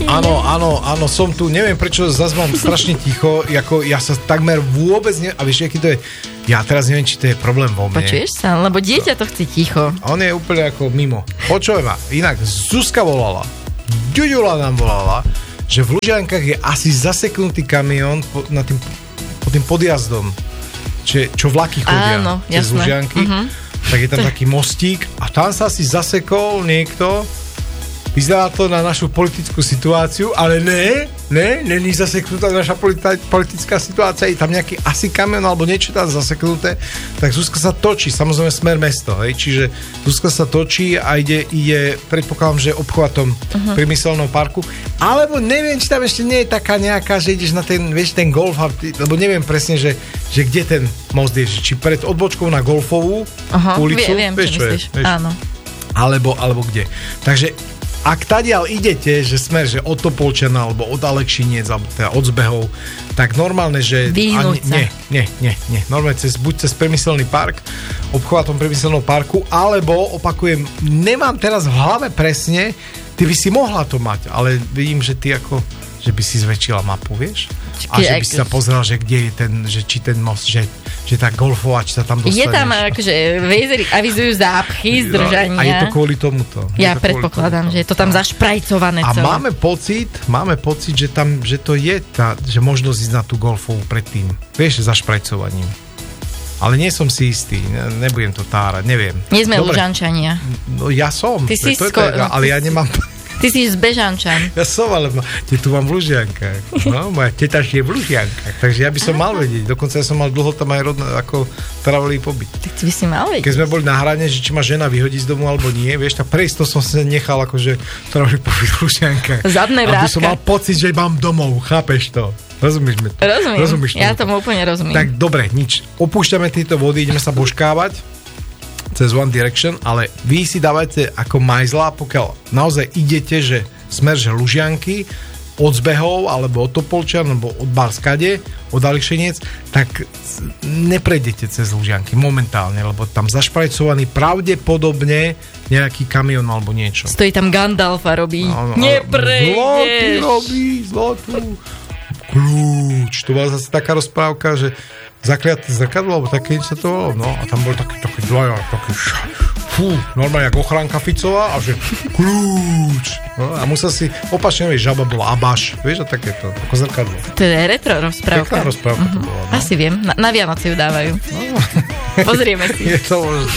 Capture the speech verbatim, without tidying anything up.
Áno, áno, áno, som tu. Neviem, prečo zase mám strašne ticho. Jako, ja sa takmer vôbec ne... A vieš, aký to je... Ja teraz neviem, či to je problém vo mne. Počuješ sa? Lebo dieťa to chce ticho. On je úplne ako mimo. Počujem ma. Inak Zuzka volala. Ďuďula nám volala, že v Lužiankách je asi zaseknutý kamión po, na tým, po tým podjazdom. Čo, čo vlaky chodia. Áno, cez jasné. Lužianky. Uh-huh. Tak je tam taký mostík a tam sa asi zasekol niekto. Vyzerá to na našu politickú situáciu, ale ne, ne, není zaseknutá naša politi- politická situácia, je tam nejaký asi kamión alebo niečo tam zaseknuté, tak Zuzka sa točí, samozrejme smer mesto, hej, čiže Zuzka sa točí a ide, ide predpokladám, že obchvatom uh-huh. priemyselného parku, alebo neviem, či tam ešte nie je taká nejaká, že ideš na ten, vieš, ten golf, lebo neviem presne, že, že kde ten most je, či pred odbočkou na golfovú uh-huh. ulicu, Vie, viem, vieš, čo myslíš, je, vieš, áno. alebo, alebo kde, takže ak tadiaľ idete, že smer, že od Topolčana, alebo od Alekšiniec, alebo teda od Zbehov, tak normálne, že... Vyhnúť sa. Nie, nie, nie, nie. Normálne cez, buď cez priemyselný park, obchvatom priemyselného parku, alebo, opakujem, nemám teraz v hlave presne, ty by si mohla to mať, ale vidím, že ty ako... že by si zväčšila mapu, vieš? A že by si sa pozrel, že kde je ten, že či ten most, že, že tá golfová, či sa tam dostaneš. Je tam, akože Wazery avizujú zápchy, zdržania. A je to kvôli tomuto. Ja predpokladám, že je to tam zašprajcované a celé. A máme pocit, máme pocit, že tam, že to je tá, že možnosť ísť na tú golfovú predtým. Vieš, zašprajcovaním. Ale nie som si istý, ne, nebudem to tárať, neviem. Nie sme Lužančania. No ja som, Ty si to je sko- teda, ale ja nemám... Ty si z Bežančan. Ja som, ale ma, tu mám v Lužiankách. No, moja teta je v Lužiankách. Takže ja by som mal vedieť. Dokonca ja som mal dlho tam aj rodná, ako trvalý pobyt. Tak ty by si mal vedieť. Keď sme boli na hrane, že či ma žena vyhodí z domu alebo nie, vieš, tak preisto som sa nechal akože trvalý pobyt v Lužiankách. Zadné vrátka. Aby som mal pocit, že mám domov. Chápeš to? Rozumieš mi to? Rozumiem. Rozumieš to? Ja tomu úplne rozumiem. Tak dobre, nič. Opúšťame tieto vody, ideme sa božkávať cez One Direction, ale vy si dávajte ako majzla, pokiaľ naozaj idete, že smer, že Lužianky, od Zbehov, alebo od Topolčan, alebo od Barskade, od Alekšeniec, tak neprejdete cez Lužianky momentálne, lebo tam zašprajcovaný pravdepodobne nejaký kamión alebo niečo. Stojí tam Gandalf a robí no, no, neprejdeš. Zlotý robí, zlotú. Kľúč. To bola zase taká rozprávka, že zakliaté zrkadlo, alebo také niečo to bolo, no a tam bol taký, taký dvaja, taký fú, normálne jak ochránka Ficová a že kľúč, no a musel si, opačne, vieš, žaba bola Abaš, vieš, a takéto, ako zrkadlo. To je retro rozprávka. Pekná rozprávka uh-huh. to bola, no. Asi viem, na, na Vianoce ju dávajú. No. Pozrieme si. Je to možné.